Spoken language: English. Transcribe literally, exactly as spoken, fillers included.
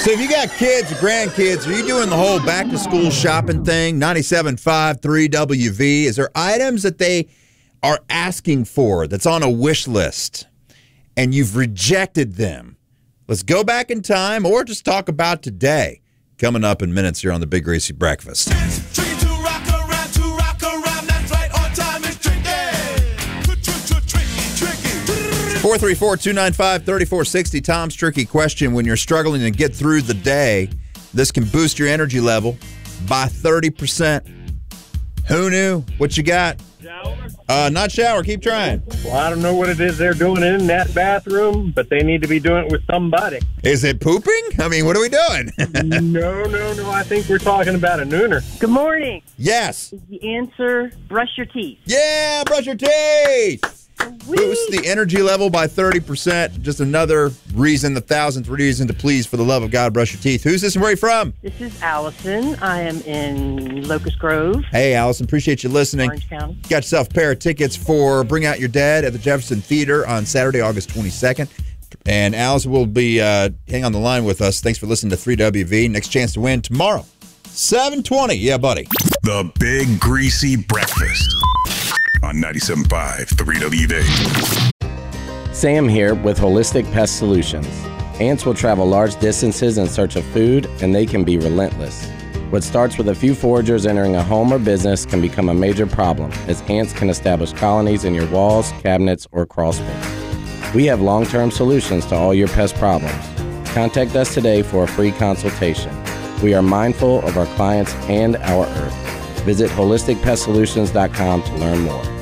So if you got kids or grandkids, are you doing the whole back-to-school shopping thing? ninety-seven point five, three W V. Is there items that they are asking for that's on a wish list and you've rejected them? Let's go back in time or just talk about today. Coming up in minutes here on the Big Greasy Breakfast. four three four, two nine five, three four six zero. Tom's tricky question. When you're struggling to get through the day, this can boost your energy level by thirty percent. Who knew? What you got? Shower? Uh, not shower. Keep trying. Well, I don't know what it is they're doing in that bathroom, but they need to be doing it with somebody. Is it pooping? I mean, what are we doing? no, no, no. I think we're talking about a nooner. Good morning. Yes. Is the answer brush your teeth? Yeah, brush your teeth. Whee! Boost the energy level by thirty percent. Just another reason, the thousandth reason to please, for the love of God, brush your teeth. Who's this and where are you from? This is Allison. I am in Locust Grove, Hey, Allison. Appreciate you listening. Orange County. Got yourself a pair of tickets for Bring Out Your Dad at the Jefferson Theater on Saturday, August twenty-second. And Allison will be uh, hang on the line with us. Thanks for listening to three W V. Next chance to win tomorrow, seven twenty. Yeah, buddy. The Big Greasy Breakfast on ninety-seven point five, three W V. Sam here with Holistic Pest Solutions. Ants will travel large distances in search of food, and they can be relentless. What starts with a few foragers entering a home or business can become a major problem, as ants can establish colonies in your walls, cabinets, or crawl space. We have long-term solutions to all your pest problems. Contact us today for a free consultation. We are mindful of our clients and our earth. Visit holistic pest solutions dot com to learn more.